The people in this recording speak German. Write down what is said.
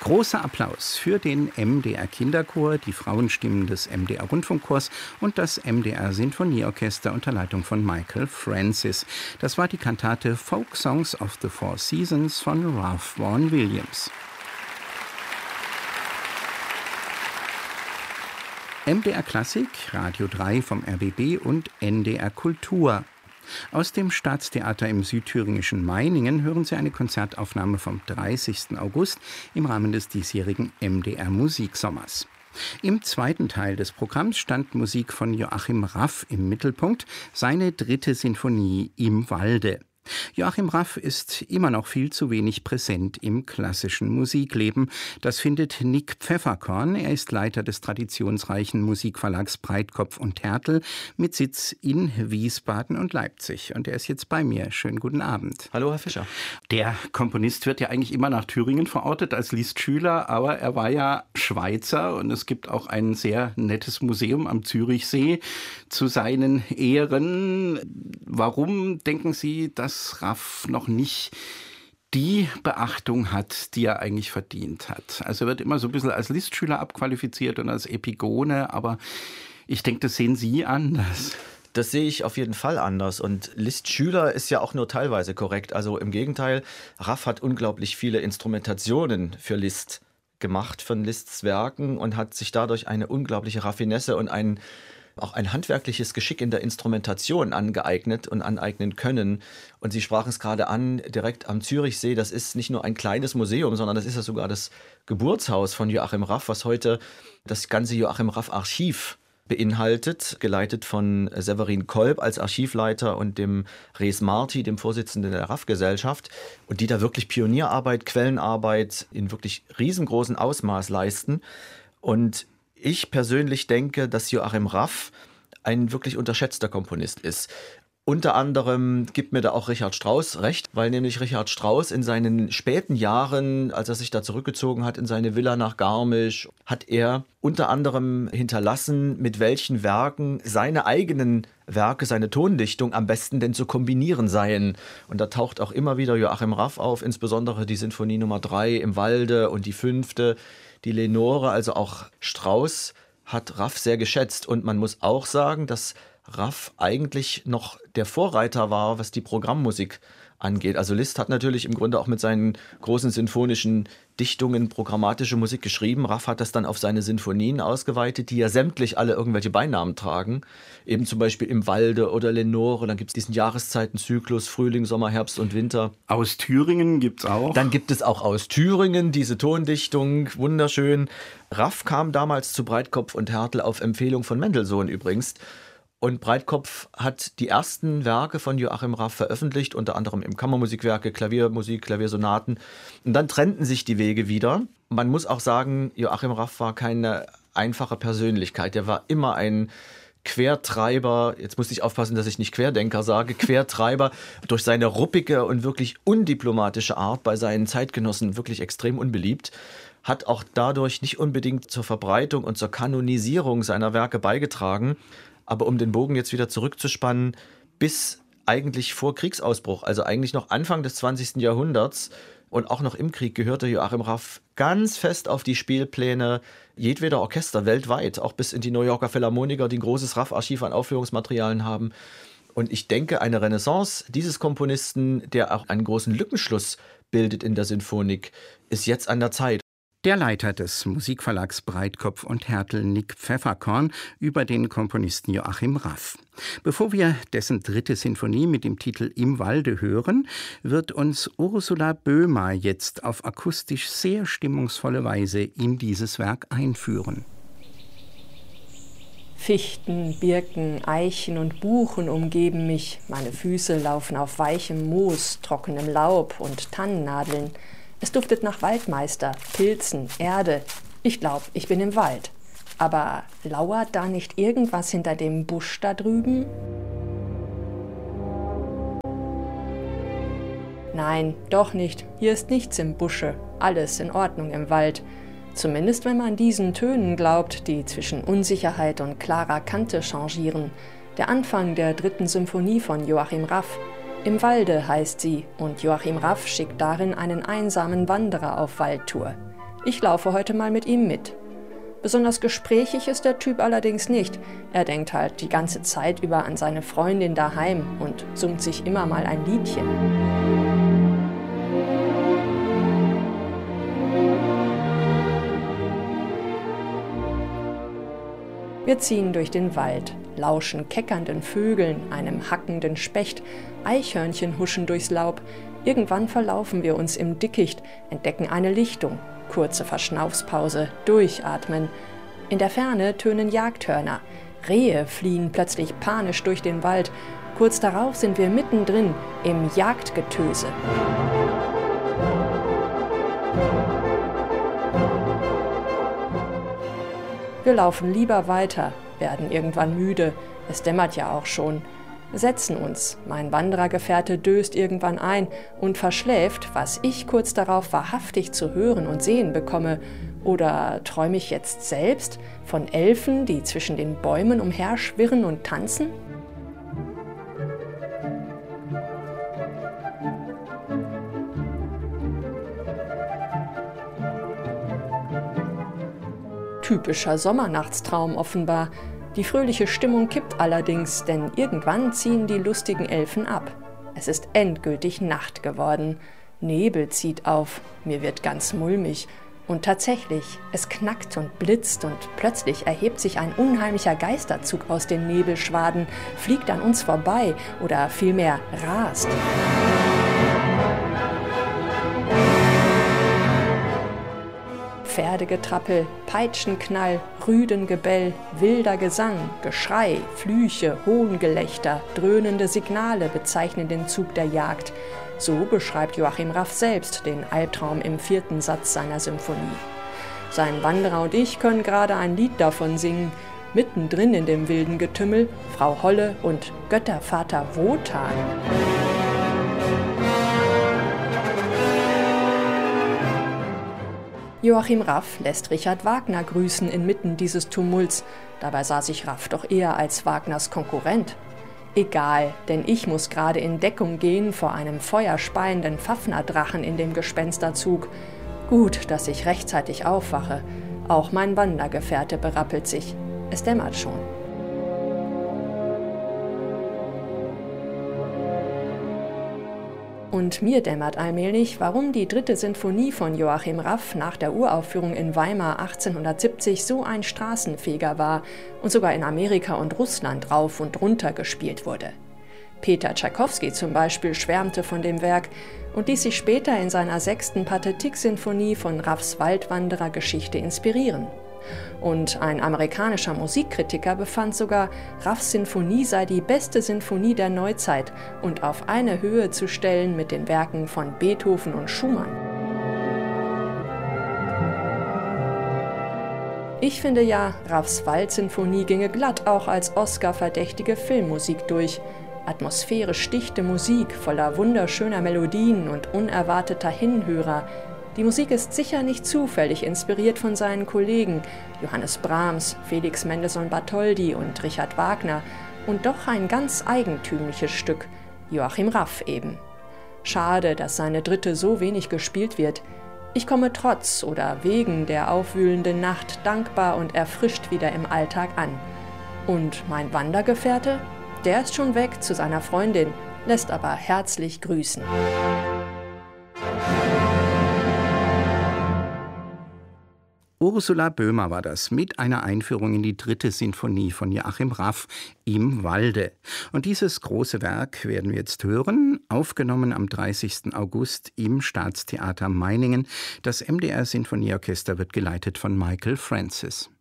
Großer Applaus für den MDR Kinderchor, die Frauenstimmen des MDR Rundfunkchors und das MDR Sinfonieorchester unter Leitung von Michael Francis. Das war die Kantate Folk Songs of the Four Seasons von Ralph Vaughan Williams. MDR Klassik, Radio 3 vom RBB und NDR Kultur. Aus dem Staatstheater im südthüringischen Meiningen hören Sie eine Konzertaufnahme vom 30. August im Rahmen des diesjährigen MDR Musiksommers. Im zweiten Teil des Programms stand Musik von Joachim Raff im Mittelpunkt, seine 3. Sinfonie Im Walde. Joachim Raff ist immer noch viel zu wenig präsent im klassischen Musikleben. Das findet Nick Pfefferkorn. Er ist Leiter des traditionsreichen Musikverlags Breitkopf und Härtel mit Sitz in Wiesbaden und Leipzig. Und er ist jetzt bei mir. Schönen guten Abend. Hallo, Herr Fischer. Der Komponist wird ja eigentlich immer nach Thüringen verortet als Liszt-Schüler, aber er war ja Schweizer und es gibt auch ein sehr nettes Museum am Zürichsee zu seinen Ehren. Warum denken Sie, dass Raff noch nicht die Beachtung hat, die er eigentlich verdient hat? Also er wird immer so ein bisschen als Liszt-Schüler abqualifiziert und als Epigone, aber ich denke, das sehen Sie anders. Das sehe ich auf jeden Fall anders und Liszt-Schüler ist ja auch nur teilweise korrekt. Also im Gegenteil, Raff hat unglaublich viele Instrumentationen für Liszt gemacht, von Liszts Werken und hat sich dadurch eine unglaubliche Raffinesse und auch ein handwerkliches Geschick in der Instrumentation angeeignet und aneignen können. Und Sie sprachen es gerade an, direkt am Zürichsee, das ist nicht nur ein kleines Museum, sondern das ist ja sogar das Geburtshaus von Joachim Raff, was heute das ganze Joachim Raff Archiv beinhaltet, geleitet von Severin Kolb als Archivleiter und dem Res Marti, dem Vorsitzenden der Raff-Gesellschaft, und die da wirklich Pionierarbeit, Quellenarbeit in wirklich riesengroßem Ausmaß leisten. Und ich persönlich denke, dass Joachim Raff ein wirklich unterschätzter Komponist ist. Unter anderem gibt mir da auch Richard Strauss recht, weil nämlich Richard Strauss in seinen späten Jahren, als er sich da zurückgezogen hat in seine Villa nach Garmisch, hat er unter anderem hinterlassen, mit welchen Werken seine eigenen Werke, seine Tondichtung am besten denn zu kombinieren seien. Und da taucht auch immer wieder Joachim Raff auf, insbesondere die Sinfonie Nummer 3 im Walde und die 5., die Lenore, also auch Strauss hat Raff sehr geschätzt. Und man muss auch sagen, dass Raff eigentlich noch der Vorreiter war, was die Programmmusik angeht. Also Liszt hat natürlich im Grunde auch mit seinen großen sinfonischen Dichtungen programmatische Musik geschrieben. Raff hat das dann auf seine Sinfonien ausgeweitet, die ja sämtlich alle irgendwelche Beinamen tragen. Eben zum Beispiel Im Walde oder Lenore. Dann gibt es diesen Jahreszeitenzyklus, Frühling, Sommer, Herbst und Winter. Aus Thüringen gibt es auch. Dann gibt es auch aus Thüringen diese Tondichtung, wunderschön. Raff kam damals zu Breitkopf und Härtel auf Empfehlung von Mendelssohn übrigens. Und Breitkopf hat die ersten Werke von Joachim Raff veröffentlicht, unter anderem im Kammermusikwerke, Klaviermusik, Klaviersonaten. Und dann trennten sich die Wege wieder. Man muss auch sagen, Joachim Raff war keine einfache Persönlichkeit. Er war immer ein Quertreiber, jetzt muss ich aufpassen, dass ich nicht Querdenker sage, Quertreiber, durch seine ruppige und wirklich undiplomatische Art bei seinen Zeitgenossen wirklich extrem unbeliebt, hat auch dadurch nicht unbedingt zur Verbreitung und zur Kanonisierung seiner Werke beigetragen. Aber um den Bogen jetzt wieder zurückzuspannen, bis eigentlich vor Kriegsausbruch, also eigentlich noch Anfang des 20. Jahrhunderts und auch noch im Krieg, gehörte Joachim Raff ganz fest auf die Spielpläne jedweder Orchester weltweit, auch bis in die New Yorker Philharmoniker, die ein großes Raff-Archiv an Aufführungsmaterialien haben. Und ich denke, eine Renaissance dieses Komponisten, der auch einen großen Lückenschluss bildet in der Sinfonik, ist jetzt an der Zeit. Der Leiter des Musikverlags Breitkopf und Härtel, Nick Pfefferkorn, über den Komponisten Joachim Raff. Bevor wir dessen 3. Sinfonie mit dem Titel Im Walde hören, wird uns Ursula Böhmer jetzt auf akustisch sehr stimmungsvolle Weise in dieses Werk einführen. Fichten, Birken, Eichen und Buchen umgeben mich. Meine Füße laufen auf weichem Moos, trockenem Laub und Tannennadeln. Es duftet nach Waldmeister, Pilzen, Erde. Ich glaube, ich bin im Wald. Aber lauert da nicht irgendwas hinter dem Busch da drüben? Nein, doch nicht. Hier ist nichts im Busche. Alles in Ordnung im Wald. Zumindest wenn man diesen Tönen glaubt, die zwischen Unsicherheit und klarer Kante changieren. Der Anfang der 3. Symphonie von Joachim Raff. Im Walde heißt sie und Joachim Raff schickt darin einen einsamen Wanderer auf Waldtour. Ich laufe heute mal mit ihm mit. Besonders gesprächig ist der Typ allerdings nicht. Er denkt halt die ganze Zeit über an seine Freundin daheim und summt sich immer mal ein Liedchen. Wir ziehen durch den Wald, lauschen keckernden Vögeln, einem hackenden Specht, Eichhörnchen huschen durchs Laub. Irgendwann verlaufen wir uns im Dickicht, entdecken eine Lichtung. Kurze Verschnaufspause, durchatmen. In der Ferne tönen Jagdhörner. Rehe fliehen plötzlich panisch durch den Wald. Kurz darauf sind wir mittendrin im Jagdgetöse. Wir laufen lieber weiter, werden irgendwann müde. Es dämmert ja auch schon. Setzen uns. Mein Wanderergefährte döst irgendwann ein und verschläft, was ich kurz darauf wahrhaftig zu hören und sehen bekomme. Oder träume ich jetzt selbst von Elfen, die zwischen den Bäumen umherschwirren und tanzen? Typischer Sommernachtstraum offenbar. Die fröhliche Stimmung kippt allerdings, denn irgendwann ziehen die lustigen Elfen ab. Es ist endgültig Nacht geworden. Nebel zieht auf, mir wird ganz mulmig. Und tatsächlich, es knackt und blitzt und plötzlich erhebt sich ein unheimlicher Geisterzug aus den Nebelschwaden, fliegt an uns vorbei oder vielmehr rast. Pferdegetrappel, Peitschenknall, Rüdengebell, wilder Gesang, Geschrei, Flüche, Hohngelächter, dröhnende Signale bezeichnen den Zug der Jagd. So beschreibt Joachim Raff selbst den Albtraum im 4. Satz seiner Symphonie. Sein Wanderer und ich können gerade ein Lied davon singen. Mittendrin in dem wilden Getümmel Frau Holle und Göttervater Wotan. Joachim Raff lässt Richard Wagner grüßen inmitten dieses Tumults. Dabei sah sich Raff doch eher als Wagners Konkurrent. Egal, denn ich muss gerade in Deckung gehen vor einem feuerspeienden Fafnerdrachen in dem Gespensterzug. Gut, dass ich rechtzeitig aufwache. Auch mein Wandergefährte berappelt sich. Es dämmert schon. Und mir dämmert allmählich, warum die 3. Sinfonie von Joachim Raff nach der Uraufführung in Weimar 1870 so ein Straßenfeger war und sogar in Amerika und Russland rauf und runter gespielt wurde. Peter Tschaikowski zum Beispiel schwärmte von dem Werk und ließ sich später in seiner 6. Pathetique-Sinfonie von Raffs Waldwanderer-Geschichte inspirieren. Und ein amerikanischer Musikkritiker befand sogar, Raffs Sinfonie sei die beste Sinfonie der Neuzeit und auf eine Höhe zu stellen mit den Werken von Beethoven und Schumann. Ich finde ja, Raffs Waldsinfonie ginge glatt auch als Oscar-verdächtige Filmmusik durch. Atmosphärisch dichte Musik voller wunderschöner Melodien und unerwarteter Hinhörer. Die Musik ist sicher nicht zufällig inspiriert von seinen Kollegen Johannes Brahms, Felix Mendelssohn Bartholdy und Richard Wagner und doch ein ganz eigentümliches Stück, Joachim Raff eben. Schade, dass seine 3. so wenig gespielt wird. Ich komme trotz oder wegen der aufwühlenden Nacht dankbar und erfrischt wieder im Alltag an. Und mein Wandergefährte? Der ist schon weg zu seiner Freundin, lässt aber herzlich grüßen. Ursula Böhmer war das mit einer Einführung in die 3. Sinfonie von Joachim Raff im Walde. Und dieses große Werk werden wir jetzt hören, aufgenommen am 30. August im Staatstheater Meiningen. Das MDR Sinfonieorchester wird geleitet von Michael Francis.